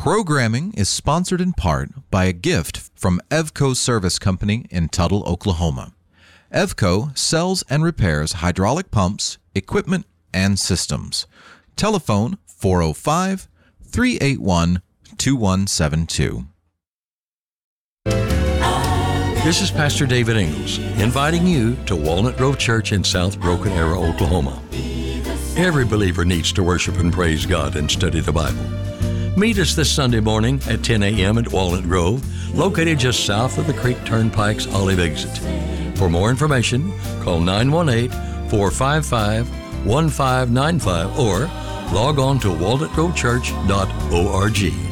Programming is sponsored in part by a gift from Evco Service Company in Tuttle, Oklahoma. Evco sells and repairs hydraulic pumps, equipment, and systems. Telephone 405-381-2172. This is Pastor David Ingalls, inviting you to Walnut Grove Church in South Broken Arrow, Oklahoma. Every believer needs to worship and praise God and study the Bible. Meet us this Sunday morning at 10 a.m. at Walnut Grove, located just south of the Creek Turnpike's Olive exit. For more information, call 918-455-1595 or log on to walnutgrovechurch.org.